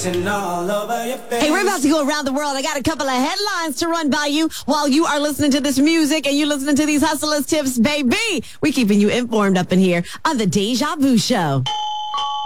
Hey, we're about to go around the world. I got a couple of headlines to run by you while you are listening to this music and you listening to these Hustlers tips, baby. We're keeping you informed up in here on the Deja Vu Show.